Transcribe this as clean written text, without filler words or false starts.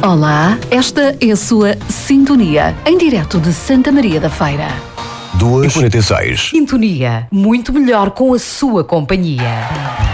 Olá, esta é a sua Sintonia, em direto de Santa Maria da Feira. 2h46. Sintonia, muito melhor com a sua companhia.